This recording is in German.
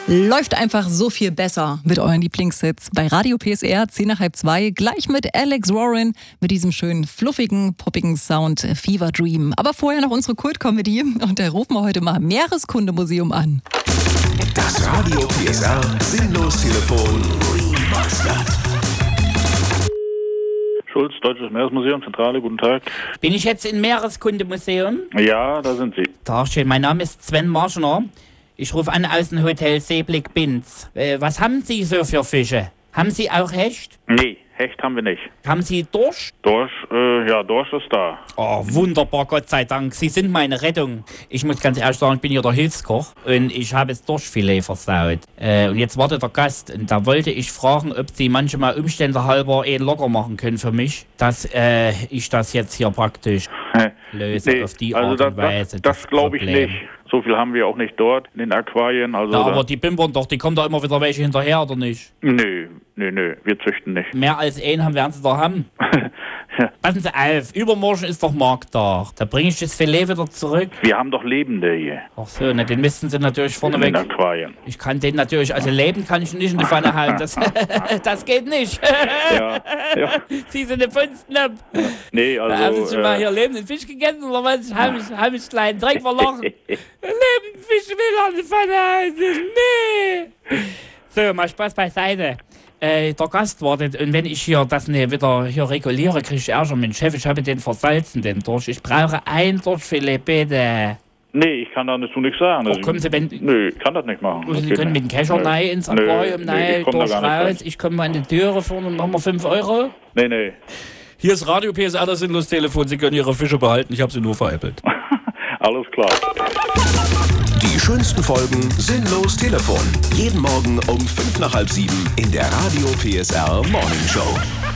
Läuft einfach so viel besser mit euren Lieblingshits bei Radio PSR 10 nach halb 2, gleich mit Alex Warren mit diesem schönen, fluffigen, poppigen Sound Fever Dream. Aber vorher noch unsere Kult-Comedy und da rufen wir heute mal Meereskundemuseum an. Das Radio PSR Sinnlos-Telefon Remastered. Schulz, Deutsches Meeresmuseum, Zentrale, guten Tag. Bin ich jetzt im Meereskundemuseum? Ja, da sind Sie. Tagchen, mein Name ist Sven Marschner. Ich rufe an aus dem Hotel Seeblick Binz. Was haben Sie so für Fische? Haben Sie auch Hecht? Nee, Hecht haben wir nicht. Haben Sie Dorsch? Dorsch, Dorsch ist da. Oh, wunderbar, Gott sei Dank. Sie sind meine Rettung. Ich muss ganz ehrlich sagen, ich bin hier der Hilfskoch und ich habe das Dorschfilet versaut. Und jetzt wartet der Gast und da wollte ich fragen, ob Sie manchmal Umstände halber locker machen können für mich, dass ich das jetzt hier praktisch löse Nee, auf die also Art und Weise. das glaube ich Problem. nicht. So viel haben wir auch nicht dort in den Aquarien. Also Ja, aber die bimbern doch, die kommen da immer wieder welche hinterher, oder nicht? Nö, wir züchten nicht. Mehr als einen werden sie da haben. Ja. Passen Sie auf, übermorgen ist doch Markttag. Da bringe ich das Filet wieder zurück. Wir haben doch Lebende hier Ach so, ne, den müssten Sie natürlich in vorneweg. den Aquarien. Ich kann den natürlich, also leben kann ich nicht in die Pfanne halten. Das geht nicht. Ja. Sie sind eine Funsten ab. Nee, Haben Sie also... schon mal hier lebenden Fisch gegessen oder was? Hab ich kleinen Dreck verloren. Lebenden Fisch will an die Pfanne halten. Nee. So, mal Spaß beiseite. Der Gast wartet und wenn ich hier das wieder hier reguliere, kriege ich Ärger mit dem Chef. Ich habe den versalzen, den Dorsch. Ich brauche ein Dorschfilet, bitte. Nee, ich kann dazu nichts sagen. Oh, kommen Sie, wenn... Nö, ich kann das nicht machen. Sie können mit dem Kescher rein ins Aquarium, ich komm da Dorsch gar nicht raus. rein. Ich komme mal an die Türe vorne und machen wir 5 Euro. Nee. Hier ist Radio PSR, das Sinnlos-Telefon. Sie können Ihre Fische behalten, ich habe sie nur veräppelt. Alles klar. Die schönsten Folgen Sinnlos-Telefon. Jeden Morgen um 5 nach halb 7 in der Radio PSR Morning Show.